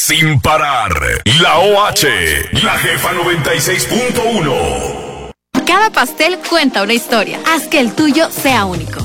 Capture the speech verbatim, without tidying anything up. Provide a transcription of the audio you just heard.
sin parar. La O H, la jefa noventa y seis punto uno. Cada pastel cuenta una historia. Haz que el tuyo sea único.